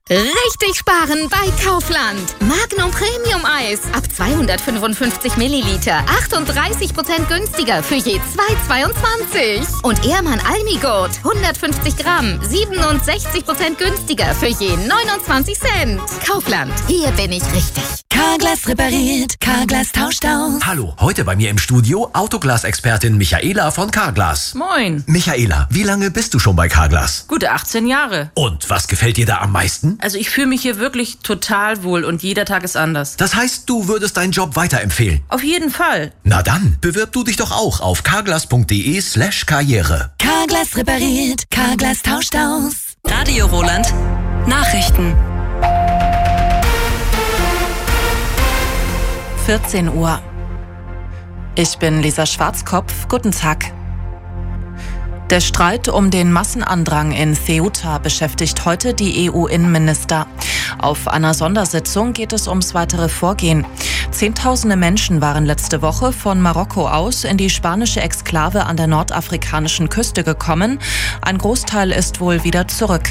Richtig sparen bei Kaufland. Magnum Premium Eis ab 255 Milliliter. 38% günstiger für je 2,22. Und Ehrmann Almigurt 150 Gramm. 67% günstiger für je 29 Cent. Kaufland, hier bin ich richtig. Carglass repariert, Carglass tauscht aus. Hallo, heute bei mir im Studio Autoglas-Expertin Michaela von Carglass. Moin. Michaela, wie lange bist du schon bei Carglass? Gute 18 Jahre. Und was gefällt dir da am meisten? Also ich fühle mich hier wirklich total wohl und jeder Tag ist anders. Das heißt, du würdest deinen Job weiterempfehlen? Auf jeden Fall. Na dann, bewirb du dich doch auch auf carglass.de/karriere. Carglass repariert, Carglass tauscht aus. Radio Roland. Nachrichten. 14 Uhr. Ich bin Lisa Schwarzkopf. Guten Tag. Der Streit um den Massenandrang in Ceuta beschäftigt heute die EU-Innenminister. Auf einer Sondersitzung geht es ums weitere Vorgehen. Zehntausende Menschen waren letzte Woche von Marokko aus in die spanische Exklave an der nordafrikanischen Küste gekommen. Ein Großteil ist wohl wieder zurück.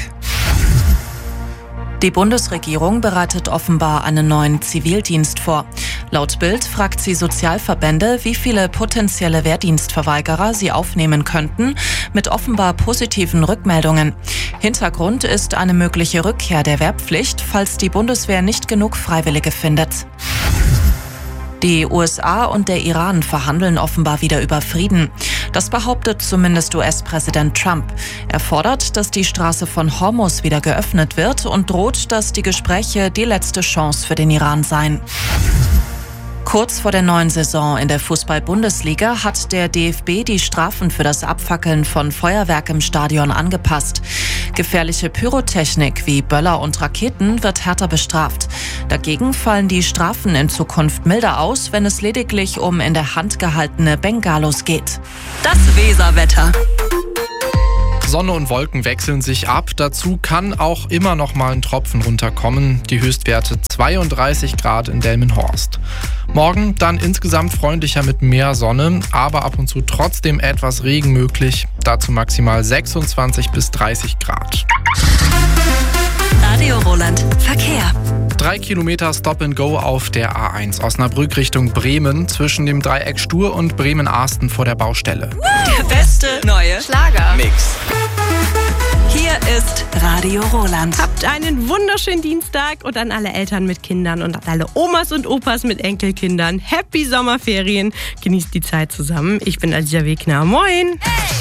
Die Bundesregierung bereitet offenbar einen neuen Zivildienst vor. Laut Bild fragt sie Sozialverbände, wie viele potenzielle Wehrdienstverweigerer sie aufnehmen könnten, mit offenbar positiven Rückmeldungen. Hintergrund ist eine mögliche Rückkehr der Wehrpflicht, falls die Bundeswehr nicht genug Freiwillige findet. Die USA und der Iran verhandeln offenbar wieder über Frieden. Das behauptet zumindest US-Präsident Trump. Er fordert, dass die Straße von Hormuz wieder geöffnet wird und droht, dass die Gespräche die letzte Chance für den Iran seien. Kurz vor der neuen Saison in der Fußball-Bundesliga hat der DFB die Strafen für das Abfackeln von Feuerwerk im Stadion angepasst. Gefährliche Pyrotechnik wie Böller und Raketen wird härter bestraft. Dagegen fallen die Strafen in Zukunft milder aus, wenn es lediglich um in der Hand gehaltene Bengalos geht. Das Weserwetter. Sonne und Wolken wechseln sich ab. Dazu kann auch immer noch mal ein Tropfen runterkommen. Die Höchstwerte 32 Grad in Delmenhorst. Morgen dann insgesamt freundlicher mit mehr Sonne, aber ab und zu trotzdem etwas Regen möglich. Dazu maximal 26 bis 30 Grad. Radio Roland. Verkehr. 3 Kilometer Stop-and-Go auf der A1 Osnabrück Richtung Bremen zwischen dem Dreieck Stur und Bremen-Ahsten vor der Baustelle. Der beste neue Schlager. Mix. Hier ist Radio Roland. Habt einen wunderschönen Dienstag und an alle Eltern mit Kindern und an alle Omas und Opas mit Enkelkindern. Happy Sommerferien. Genießt die Zeit zusammen. Ich bin Alicia Wegner. Moin.